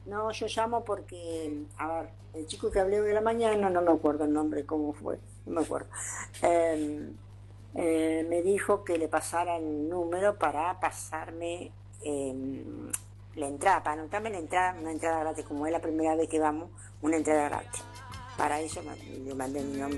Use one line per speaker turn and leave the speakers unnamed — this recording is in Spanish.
No, yo llamo porque, a ver, el chico que hablé hoy de la mañana, no me acuerdo el nombre, cómo fue, no me acuerdo. Eh, Me dijo que le pasara el número para pasarme la entrada, para anotarme la entrada, una entrada gratis, como es la primera vez que vamos, una entrada gratis. Para eso le mandé mi nombre.